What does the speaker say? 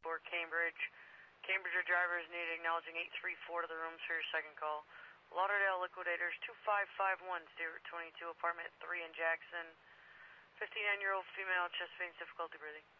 for Cambridge. Cambridge drivers need acknowledging 834 to the rooms for your second call. Lauderdale Liquidators 2551, 022, apartment 3 in Jackson. 59-year-old female, chest pains, difficulty breathing.